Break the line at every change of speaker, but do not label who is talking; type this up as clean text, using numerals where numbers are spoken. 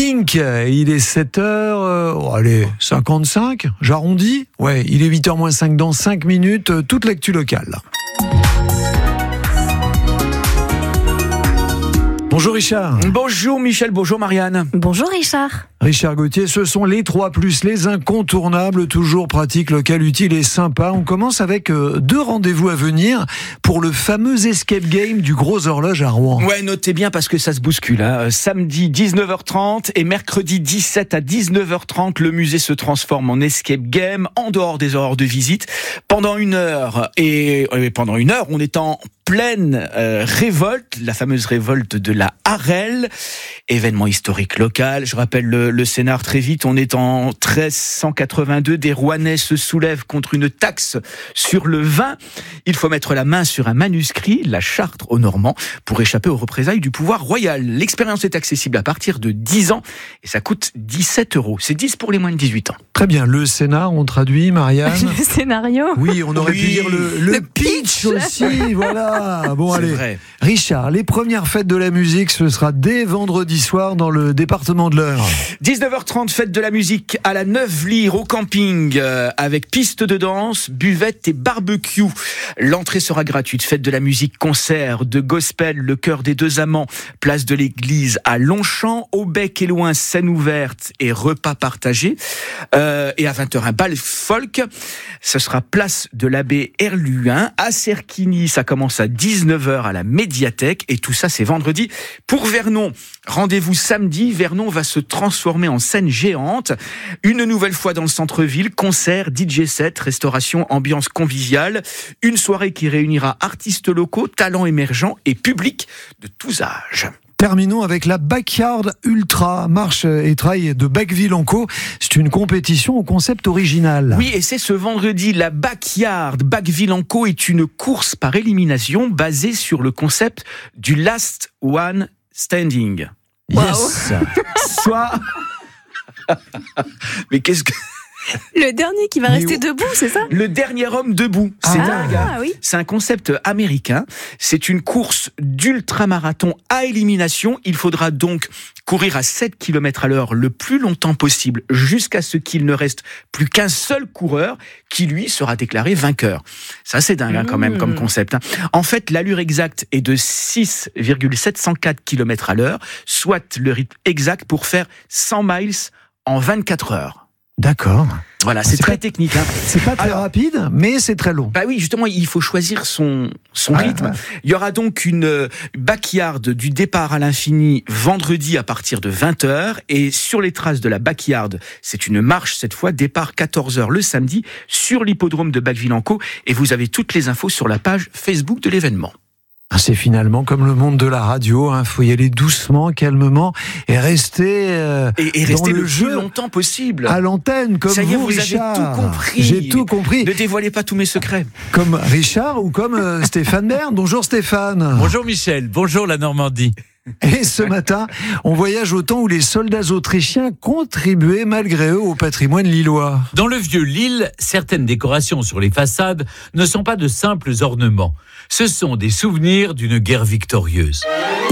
Pink, il est 7h, allez, 55, j'arrondis. Ouais, il est 8h moins 5 dans 5 minutes, toute l'actu locale. Bonjour Richard.
Bonjour Michel, bonjour Marianne.
Bonjour Richard.
Richard Gauthier, ce sont les 3+, les incontournables, toujours pratiques, locales, utiles et sympas. On commence avec 2 rendez-vous à venir pour le fameux escape game du Gros Horloge à Rouen.
Ouais, notez bien parce que ça se bouscule. Samedi 19h30 et mercredi 17 à 19h30, le musée se transforme en escape game en dehors des horaires de visite pendant 1 heure. Et pendant 1 heure, on est en pleine révolte, la fameuse révolte de la Harel, événement historique local. Je rappelle le scénar très vite. On est en 1382, des Rouennais se soulèvent contre une taxe sur le vin. Il faut mettre la main sur un manuscrit, la charte aux Normands, pour échapper aux représailles du pouvoir royal. L'expérience est accessible à partir de 10 ans et ça coûte 17 €. C'est 10 pour les moins de 18 ans.
Très bien, le scénar, on traduit, Marianne.
Le scénario.
Oui, on aurait pu dire le pitch aussi, voilà. Bon,
C'est
allez.
vrai.
Richard, les premières fêtes de la musique, ce sera dès vendredi soir dans le département de l'Eure.
19h30, fête de la musique à la Neuve-Lyre au camping avec piste de danse, buvette et barbecue. L'entrée sera gratuite. Fête de la musique, concert de gospel, le chœur des Deux Amants, place de l'église à Longchamp, au bec et loin, scène ouverte et repas partagés. Et à 20h, un bal folk. Ce sera place de l'abbé Herluin à Cerquigny. Ça commence à 19h à la médiathèque et tout ça c'est vendredi. Pour Vernon, rendez-vous samedi. Vernon va se transformer en scène géante. Une nouvelle fois dans le centre-ville, concert, DJ set, restauration, ambiance conviviale. Une soirée qui réunira artistes locaux, talents émergents et public de tous âges.
Terminons avec la Backyard Ultra, marche et trail de Bacqueville-en-Caux. C'est une compétition au concept original.
Oui, et c'est ce vendredi, la Backyard Bacqueville-en-Caux est une course par élimination basée sur le concept du Last One Standing.
Yes.
Soit... Mais qu'est-ce que...
Le dernier qui va rester debout, c'est ça?
Le dernier homme debout. C'est dingue. Hein.
Oui.
C'est un concept américain. C'est une course d'ultramarathon à élimination. Il faudra donc courir à 7 km à l'heure le plus longtemps possible jusqu'à ce qu'il ne reste plus qu'un seul coureur qui, lui, sera déclaré vainqueur. Ça, c'est dingue quand même comme concept. Hein. En fait, l'allure exacte est de 6,704 km à l'heure, soit le rythme exact pour faire 100 miles en 24 heures.
D'accord.
Voilà, c'est très technique. Hein.
C'est pas très rapide, mais c'est très long.
Bah oui, justement, il faut choisir son rythme. Il y aura donc une backyard du départ à l'infini vendredi à partir de 20h. Et sur les traces de la backyard, c'est une marche cette fois, départ 14h le samedi sur l'hippodrome de Bacqueville-en-Caux. Et vous avez toutes les infos sur la page Facebook de l'événement.
C'est finalement comme le monde de la radio, hein. Faut y aller doucement, calmement et rester
et
dans
rester
le
le
jeu
plus longtemps possible.
à l'antenne, comme
ça y est, vous
Richard.
avez tout compris.
J'ai tout compris.
Ne dévoilez pas tous mes secrets.
Comme Richard ou comme Stéphane Bern. Bonjour Stéphane.
Bonjour Michel, bonjour la Normandie.
Et ce matin, on voyage au temps où les soldats autrichiens contribuaient malgré eux au patrimoine lillois.
Dans le vieux Lille, certaines décorations sur les façades ne sont pas de simples ornements. Ce sont des souvenirs d'une guerre victorieuse.